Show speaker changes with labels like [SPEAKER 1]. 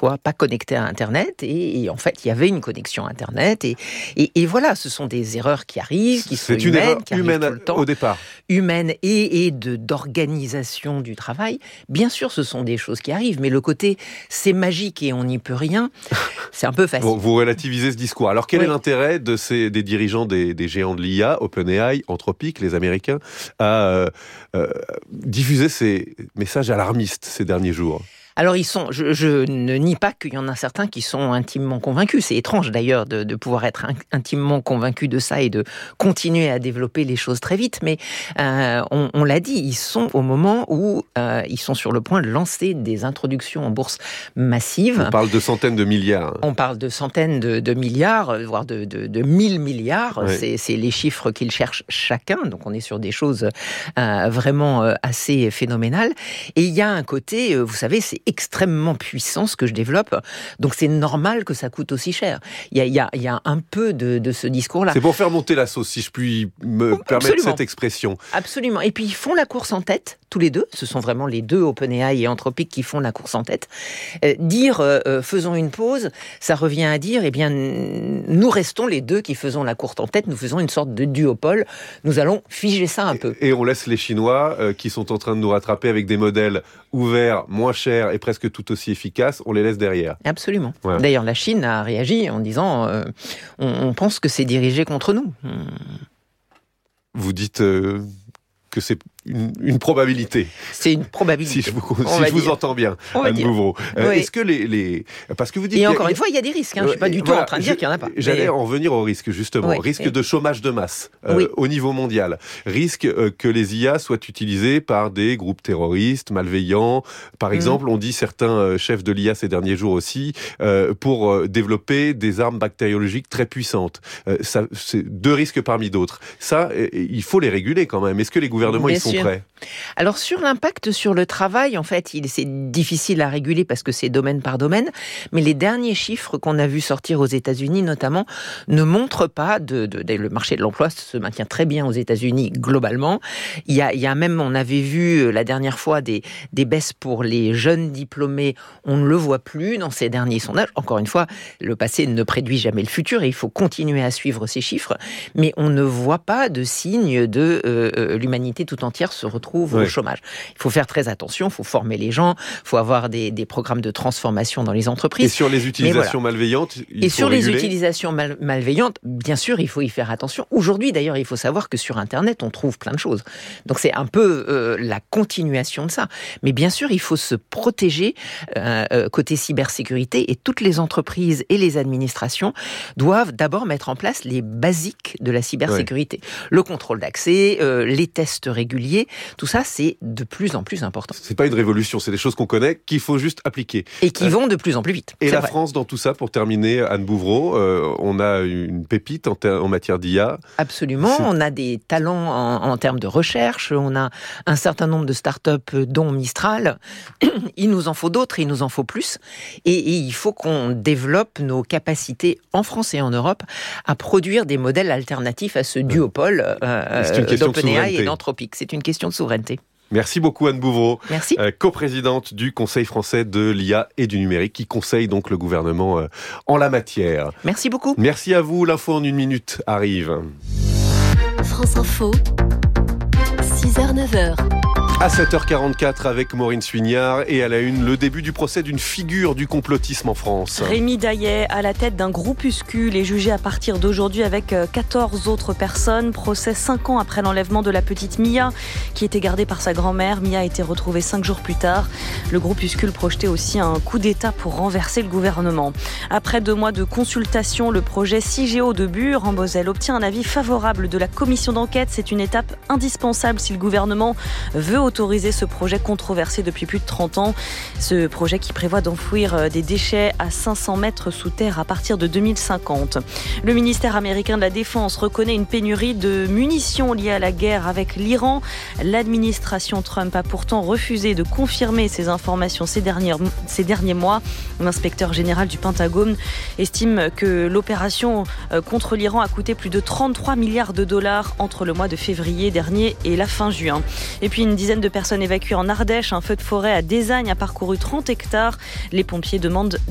[SPEAKER 1] soit pas connecté à Internet, et en fait, il y avait une connexion Internet, et voilà, ce sont des erreurs qui arrivent, qui sont humaines, qui arrivent tout le temps.
[SPEAKER 2] Au départ.
[SPEAKER 1] Humaine et d'organisation du travail. Bien sûr, ce sont des choses qui arrivent, mais le côté c'est magique et on n'y peut rien, c'est un peu facile.
[SPEAKER 2] Bon, vous relativisez ce discours. Alors quel est l'intérêt des dirigeants des géants de l'IA, OpenAI, Anthropic, les Américains, à diffuser ces messages alarmistes ces derniers jours ?
[SPEAKER 1] Alors je ne nie pas qu'il y en a certains qui sont intimement convaincus. C'est étrange d'ailleurs de pouvoir être intimement convaincu de ça et de continuer à développer les choses très vite. Mais on l'a dit, ils sont au moment où ils sont sur le point de lancer des introductions en bourse massives.
[SPEAKER 2] On parle de centaines de milliards.
[SPEAKER 1] On parle de centaines de milliards, voire de 1000 milliards. Ouais. C'est les chiffres qu'ils cherchent chacun. Donc on est sur des choses vraiment assez phénoménales. Et il y a un côté, vous savez, c'est extrêmement puissant ce que je développe, donc c'est normal que ça coûte aussi cher. Il y a un peu de ce discours-là.
[SPEAKER 2] C'est pour faire monter la sauce, si je puis me permettre cette expression.
[SPEAKER 1] Absolument. Et puis ils font la course en tête, tous les deux. Ce sont vraiment les deux, OpenAI et Anthropic, qui font la course en tête. Faisons une pause, ça revient à dire, eh bien, nous restons les deux qui faisons la course en tête, nous faisons une sorte de duopole, nous allons figer ça un peu.
[SPEAKER 2] Et on laisse les Chinois qui sont en train de nous rattraper avec des modèles ouverts, moins chers et presque tout aussi efficaces, on les laisse derrière.
[SPEAKER 1] Absolument. Ouais. D'ailleurs, la Chine a réagi en disant on pense que c'est dirigé contre nous.
[SPEAKER 2] Vous dites que c'est une probabilité.
[SPEAKER 1] C'est une probabilité.
[SPEAKER 2] Si je vous entends bien, Anne Bouvreau.
[SPEAKER 1] Oui.
[SPEAKER 2] Est-ce que parce que vous dites...
[SPEAKER 1] Et encore une fois, il y a des risques. Je ne suis pas du tout en train de dire qu'il n'y en a pas.
[SPEAKER 2] J'allais en venir au risque, justement. Risque de chômage de masse au niveau mondial. Risque que les IA soient utilisées par des groupes terroristes, malveillants. Par exemple, on dit certains chefs de l'IA ces derniers jours aussi, pour développer des armes bactériologiques très puissantes. Ça, c'est deux risques parmi d'autres. Ça, il faut les réguler quand même. Est-ce que les gouvernements y sont prêts ?
[SPEAKER 1] Alors sur l'impact sur le travail, en fait, c'est difficile à réguler parce que c'est domaine par domaine, mais les derniers chiffres qu'on a vus sortir aux États-Unis notamment ne montrent pas le marché de l'emploi se maintient très bien aux États-Unis globalement. Il y a même, on avait vu la dernière fois des baisses pour les jeunes diplômés, on ne le voit plus dans ces derniers sondages. Encore une fois, le passé ne prédit jamais le futur et il faut continuer à suivre ces chiffres, mais on ne voit pas de signe de l'humanité tout entière se retrouve au chômage. Il faut faire très attention, il faut former les gens, il faut avoir des programmes de transformation dans les entreprises.
[SPEAKER 2] Et sur les utilisations malveillantes, il faut réguler.
[SPEAKER 1] Les utilisations malveillantes, bien sûr, il faut y faire attention. Aujourd'hui, d'ailleurs, il faut savoir que sur Internet, on trouve plein de choses. Donc c'est un peu la continuation de ça. Mais bien sûr, il faut se protéger côté cybersécurité, et toutes les entreprises et les administrations doivent d'abord mettre en place les basiques de la cybersécurité. Le contrôle d'accès, les tests réguliers, tout ça, c'est de plus en plus important.
[SPEAKER 2] C'est pas une révolution, c'est des choses qu'on connaît, qu'il faut juste appliquer.
[SPEAKER 1] Et qui vont de plus en plus vite.
[SPEAKER 2] Et la France, dans tout ça, pour terminer, Anne Bouvreau, on a une pépite en matière d'IA.
[SPEAKER 1] Absolument, on a des talents en termes de recherche, on a un certain nombre de startups, dont Mistral. Il nous en faut d'autres, il nous en faut plus. Et il faut qu'on développe nos capacités en France et en Europe à produire des modèles alternatifs à ce duopole d'OpenAI et d'Anthropic. C'est une question de souveraineté.
[SPEAKER 2] Merci beaucoup Anne Bouvreau,
[SPEAKER 1] Merci.
[SPEAKER 2] Coprésidente du Conseil français de l'IA et du numérique, qui conseille donc le gouvernement en la matière.
[SPEAKER 1] Merci beaucoup.
[SPEAKER 2] Merci à vous, l'info en 1 minute arrive.
[SPEAKER 3] France Info, 6h-9h.
[SPEAKER 2] À 7h44 avec Maureen Suignard, et à la une, le début du procès d'une figure du complotisme en France.
[SPEAKER 4] Rémi Daillet, à la tête d'un groupuscule, est jugé à partir d'aujourd'hui avec 14 autres personnes. Procès 5 ans après l'enlèvement de la petite Mia, qui était gardée par sa grand-mère. Mia a été retrouvée 5 jours plus tard. Le groupuscule projetait aussi un coup d'État pour renverser le gouvernement. Après 2 mois de consultation, le projet CIGEO de Bure en Moselle obtient un avis favorable de la commission d'enquête. C'est une étape indispensable si le gouvernement veut autoriser ce projet controversé depuis plus de 30 ans. Ce projet qui prévoit d'enfouir des déchets à 500 mètres sous terre à partir de 2050. Le ministère américain de la Défense reconnaît une pénurie de munitions liée à la guerre avec l'Iran. L'administration Trump a pourtant refusé de confirmer ces informations ces derniers mois. L'inspecteur général du Pentagone estime que l'opération contre l'Iran a coûté plus de 33 milliards de dollars entre le mois de février dernier et la fin juin. Et puis une dizaine de personnes évacuées en Ardèche. Un feu de forêt à Désagne a parcouru 30 hectares. Les pompiers demandent